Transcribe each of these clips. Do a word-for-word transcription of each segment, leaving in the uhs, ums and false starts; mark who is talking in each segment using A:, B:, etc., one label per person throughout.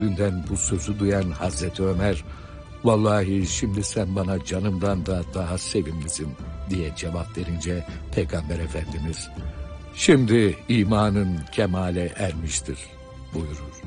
A: Dünden bu sözü duyan Hazreti Ömer, "Vallahi şimdi sen bana canımdan da daha sevimlisin" diye cevap verince Peygamber Efendimiz, "Şimdi imanın kemale ermiştir" buyurur.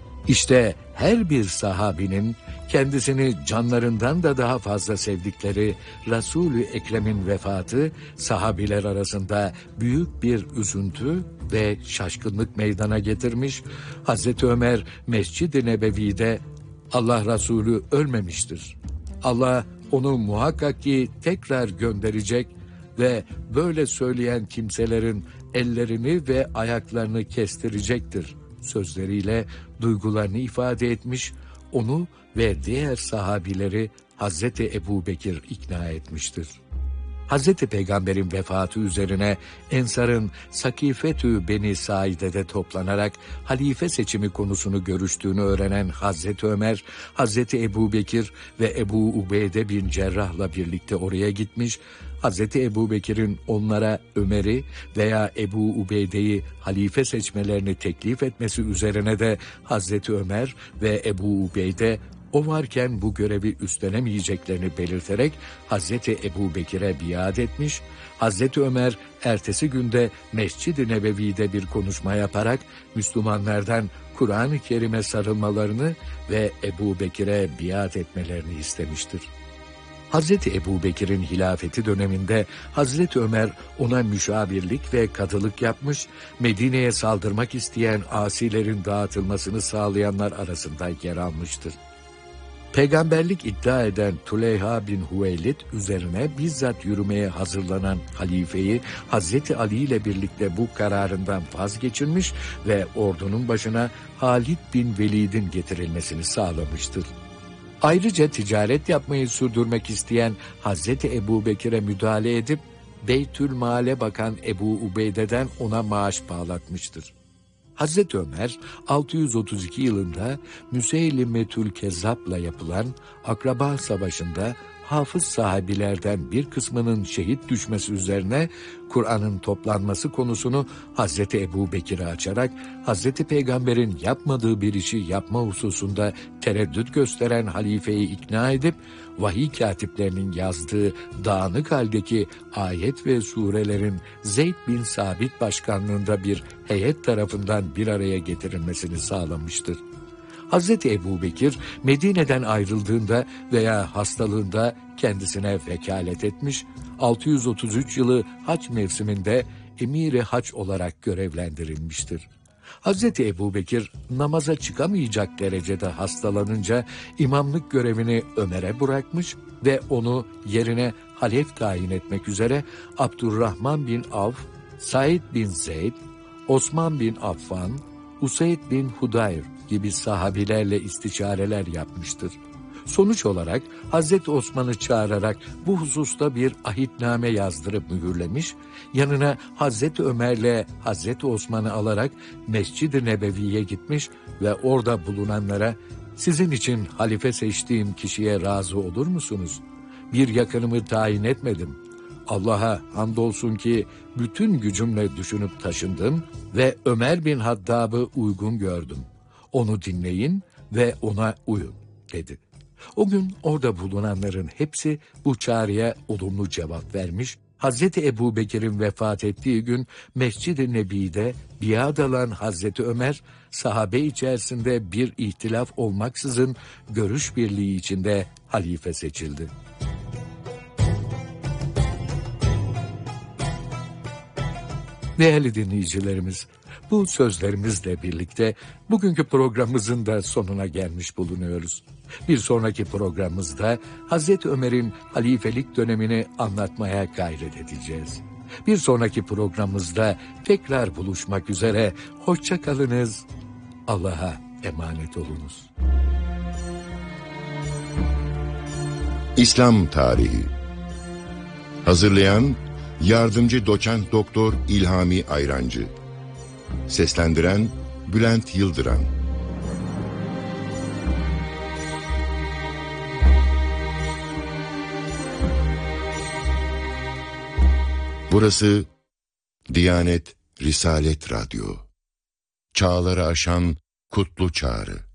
A: İşte her bir sahabinin kendisini canlarından da daha fazla sevdikleri Resul-i Ekrem'in vefatı sahabiler arasında büyük bir üzüntü ve şaşkınlık meydana getirmiş. Hazreti Ömer Mescid-i Nebevi'de Allah Resulü ölmemiştir, Allah onu muhakkak ki tekrar gönderecek ve böyle söyleyen kimselerin ellerini ve ayaklarını kestirecektir sözleriyle duygularını ifade etmiş, onu ve diğer sahabileri Hazreti Ebubekir ikna etmiştir. Hazreti Peygamber'in vefatı üzerine Ensar'ın Sakifetü Beni Saide'de toplanarak halife seçimi konusunu görüştüğünü öğrenen Hazreti Ömer, Hazreti Ebubekir ve Ebu Ubeyde bin Cerrah'la birlikte oraya gitmiş, Hazreti Ebubekir'in onlara Ömer'i veya Ebu Ubeyde'yi halife seçmelerini teklif etmesi üzerine de Hazreti Ömer ve Ebu Ubeyde o varken bu görevi üstlenemeyeceklerini belirterek Hazreti Ebubekir'e biat etmiş, Hazreti Ömer ertesi günde Mescid-i Nebevi'de bir konuşma yaparak Müslümanlardan Kur'an-ı Kerim'e sarılmalarını ve Ebubekir'e biat etmelerini istemiştir. Hazreti Ebubekir'in hilafeti döneminde Hazreti Ömer ona müşavirlik ve kadılık yapmış, Medine'ye saldırmak isteyen asilerin dağıtılmasını sağlayanlar arasında yer almıştır. Peygamberlik iddia eden Tuleyha bin Hüveylid üzerine bizzat yürümeye hazırlanan halifeyi Hazreti Ali ile birlikte bu kararından vazgeçirmiş ve ordunun başına Halid bin Velid'in getirilmesini sağlamıştır. Ayrıca ticaret yapmayı sürdürmek isteyen Hazreti Ebubekir'e müdahale edip Beytülmal'e bakan Ebu Ubeyde'den ona maaş bağlatmıştır. Hazreti Ömer altı yüz otuz iki yılında Müseylimetül Kezzab'la yapılan Akraba Savaşı'nda hafız sahabilerden bir kısmının şehit düşmesi üzerine Kur'an'ın toplanması konusunu Hazreti Ebubekir'e açarak Hazreti Peygamber'in yapmadığı bir işi yapma hususunda tereddüt gösteren halifeyi ikna edip vahiy katiplerinin yazdığı dağınık haldeki ayet ve surelerin Zeyd bin Sabit başkanlığında bir heyet tarafından bir araya getirilmesini sağlamıştır. Hazreti Ebubekir Medine'den ayrıldığında veya hastalığında kendisine vekalet etmiş, altı yüz otuz üç yılı hac mevsiminde emir-i hac olarak görevlendirilmiştir. Hazreti Ebubekir namaza çıkamayacak derecede hastalanınca imamlık görevini Ömer'e bırakmış ve onu yerine halef tayin etmek üzere Abdurrahman bin Avf, Said bin Zeyd, Osman bin Affan, Useyd bin Hudayr gibi sahabilerle istişareler yapmıştır. Sonuç olarak Hazreti Osman'ı çağırarak bu hususta bir ahitname yazdırıp mühürlemiş, yanına Hazreti Ömer'le Hazreti Osman'ı alarak Mescid-i Nebevi'ye gitmiş ve orada bulunanlara "Sizin için halife seçtiğim kişiye razı olur musunuz? Bir yakınımı tayin etmedim. Allah'a hamdolsun ki bütün gücümle düşünüp taşındım ve Ömer bin Hattab'ı uygun gördüm. Onu dinleyin ve ona uyun" dedi. O gün orada bulunanların hepsi bu çağrıya olumlu cevap vermiş, Hazreti Ebubekir'in vefat ettiği gün Mescid-i Nebi'de biat alan Hazreti Ömer, sahabe içerisinde bir ihtilaf olmaksızın görüş birliği içinde halife seçildi. Değerli dinleyicilerimiz, bu sözlerimizle birlikte bugünkü programımızın da sonuna gelmiş bulunuyoruz. Bir sonraki programımızda Hazreti Ömer'in halifelik dönemini anlatmaya gayret edeceğiz. Bir sonraki programımızda tekrar buluşmak üzere, hoşça kalınız, Allah'a emanet olunuz.
B: İslam Tarihi. Hazırlayan Yardımcı Doçent Doktor İlhami Ayrancı. Seslendiren Bülent Yıldıran. Burası Diyanet Risalet Radyo. Çağları aşan kutlu çağrı.